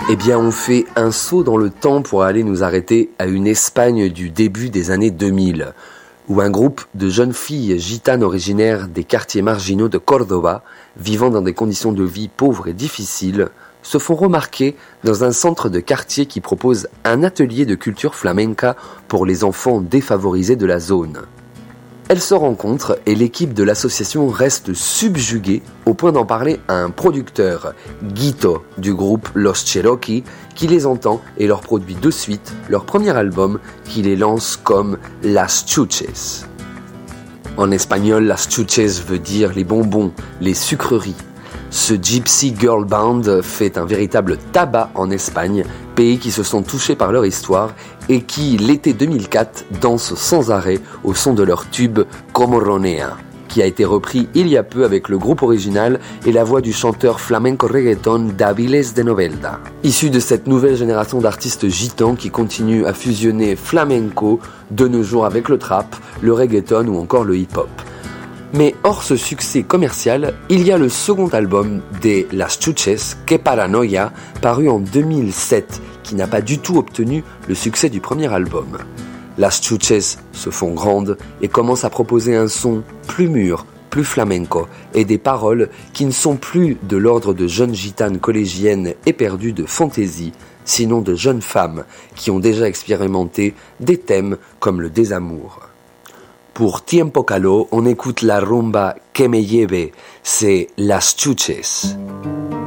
Eh bien, on fait un saut dans le temps pour aller nous arrêter à une Espagne du début des années 2000, où un groupe de jeunes filles gitanes originaires des quartiers marginaux de Córdoba, vivant dans des conditions de vie pauvres et difficiles, se font remarquer dans un centre de quartier qui propose un atelier de culture flamenca pour les enfants défavorisés de la zone. Elles se rencontrent et l'équipe de l'association reste subjuguée au point d'en parler à un producteur, Guito, du groupe Los Cherokee, qui les entend et leur produit de suite leur premier album qui les lance comme Las Chuches. En espagnol, Las Chuches veut dire les bonbons, les sucreries. Ce Gypsy Girl Band fait un véritable tabac en Espagne, pays qui se sont touchés par leur histoire et qui, l'été 2004, dansent sans arrêt au son de leur tube Como Ronea, qui a été repris il y a peu avec le groupe original et la voix du chanteur flamenco reggaeton Daviles de Novelda. Issu de cette nouvelle génération d'artistes gitans qui continuent à fusionner flamenco de nos jours avec le trap, le reggaeton ou encore le hip-hop. Mais hors ce succès commercial, il y a le second album des Las Chuches, Que Paranoia, paru en 2007, qui n'a pas du tout obtenu le succès du premier album. Las Chuches se font grandes et commencent à proposer un son plus mûr, plus flamenco, et des paroles qui ne sont plus de l'ordre de jeunes gitanes collégiennes éperdues de fantaisie, sinon de jeunes femmes qui ont déjà expérimenté des thèmes comme le désamour. Pour Tiempo Caló, on écoute la rumba Que me lleve, c'est Las Chuches.